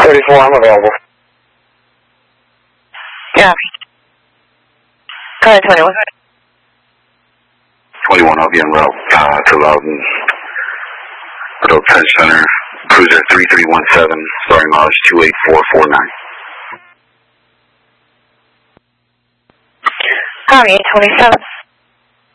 34, I'm available. Yeah. Go ahead, 21. 21, I'll be en route to Loudon. Adult Penn Center, cruiser 3317, starting mileage 28449. Copy, 27.